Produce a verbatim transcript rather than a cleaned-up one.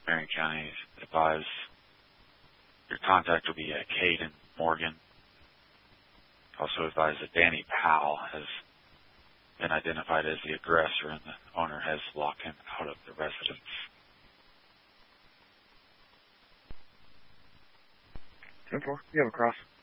Marion County advised your contact will be uh, Caden Morgan. Also advised that Danny Powell has been identified as the aggressor and the owner has locked him out of the residence. ten four, you have a cross.